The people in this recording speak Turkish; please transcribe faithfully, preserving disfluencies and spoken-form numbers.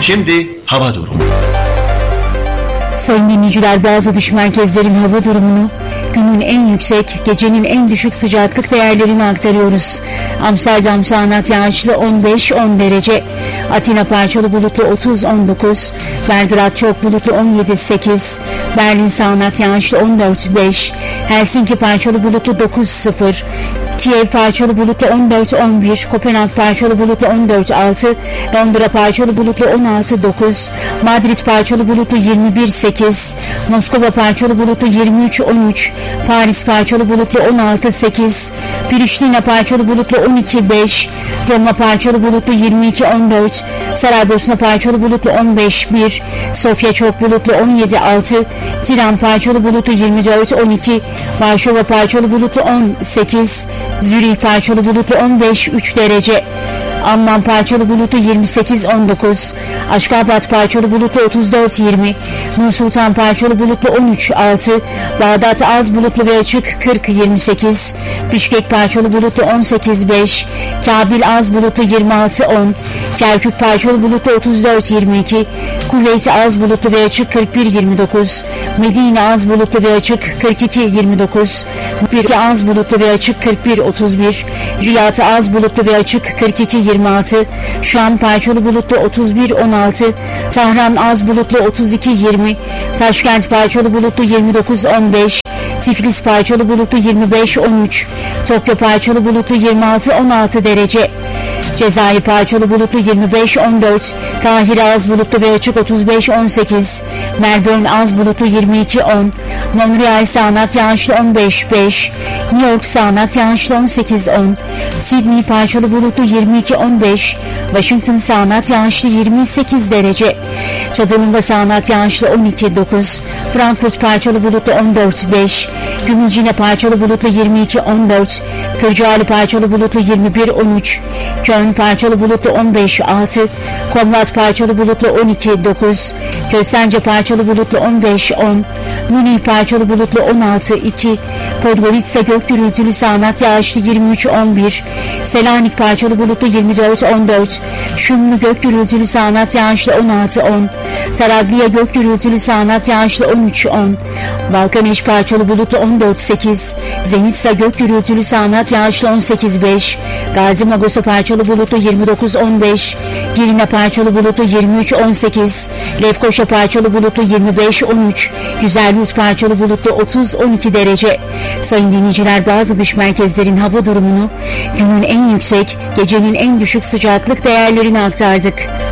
Şimdi hava durumu. Sayın dinleyiciler, bazı dış merkezlerin hava durumunu, günün en yüksek, gecenin en düşük sıcaklık değerlerini aktarıyoruz. Amsterdam sağanak yağışlı on beş on derece, Atina parçalı bulutlu otuz on dokuz, Belgrad çok bulutlu on yedi sekiz, Berlin sağanak yağışlı on dört beş, Helsinki parçalı bulutlu dokuz sıfır, Kiev parçalı bulutlu on dört on bir, Kopenhag parçalı bulutlu on dört altı, Londra parçalı bulutlu on altı dokuz, Madrid parçalı bulutlu yirmi bir sekiz, Moskova parçalı bulutlu yirmi üç on üç, Paris parçalı bulutlu on altı sekiz, Priştina parçalı bulutlu on iki beş, Roma parçalı bulutlu yirmi iki on dört, Saraybosna parçalı bulutlu on beş bir, Sofya çok bulutlu on yedi altı, Tiran parçalı bulutlu yirmi dört on iki, Varşova parçalı bulutlu on sekiz, Zürih parçalı bulutlu on beş üç derece, Amman parçalı bulutlu yirmi sekiz on dokuz, Aşkabat parçalı bulutlu otuz dört yirmi, Nursultan parçalı bulutlu on üç altı, Bağdat az bulutlu ve açık kırk yirmi sekiz, Bişkek parçalı bulutlu on sekiz beş, Kabil az bulutlu yirmi altı on, Kerkük parçalı bulutlu otuz dört yirmi iki, Kuveyt az bulutlu ve açık kırk bir yirmi dokuz, Medine az bulutlu ve açık kırk iki yirmi dokuz, Mürki az bulutlu ve açık kırk bir otuz bir, Riyad az bulutlu ve açık kırk iki yirmi altı, Şam parçalı bulutlu otuz bir on altı, Tahran az bulutlu otuz iki yirmi, Taşkent parçalı bulutlu yirmi dokuz on beş, Tiflis parçalı bulutlu yirmi beş on üç, Tokyo parçalı bulutlu yirmi altı on altı derece, Cezayir parçalı bulutlu yirmi beş on dört, Kahire az bulutlu ve açık otuz beş on sekiz, Melbourne az bulutlu yirmi iki on, Montreal sağanak yağışlı on beş beş, New York sağanak yağışlı on sekiz on, Sydney parçalı bulutlu yirmi iki on beş, Washington sağanak yağışlı yirmi sekiz derece, Çadırlı'nda sağanak yağışlı on iki dokuz, Frankfurt parçalı bulutlu on dört beş, Gümülcine parçalı bulutlu yirmi iki on dört, Kırcaali parçalı bulutlu yirmi bir on üç, Köln parçalı bulutlu on beş altı, Komrat parçalı bulutlu on iki dokuz, Köstence parçalı bulutlu on beş on, Münih parçalı bulutlu on altı iki, Podgorica gök gürültülü sağanak yağışlı yirmi üç on bir, Selanik parçalı bulutlu yirmi dört on dört, Şumlu gök gürültülü sağanak yağışlı on altı on, Taraglia gök gürültülü sağanak yağışlı on üç on, Balkaneş parçalı bulutlu on dört sekiz, Zenitsa gök gürültülü sağanak yağışlı on sekiz beş, Gazi Magosa parçalı bulutlu yirmi dokuz on beş, Girne parçalı bulutlu yirmi üç on sekiz, Lefkoşa parçalı bulutlu yirmi beş on üç, Güzelyurt parçalı bulutlu otuz on iki derece. Sayın dinleyiciler, bazı dış merkezlerin hava durumunu, günün en yüksek, gecenin en düşük sıcaklık değerlerini aktardık.